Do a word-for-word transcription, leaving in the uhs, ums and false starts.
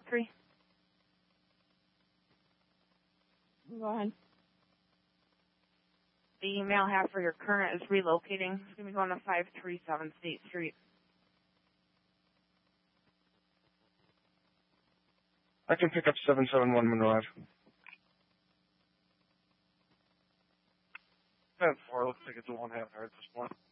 three. Go ahead. The email I have for your current is relocating. It's going to be going to five three seven State Street. I can pick up seven seven one Monroe Ave. ten four, looks like it's a one half hour at this point.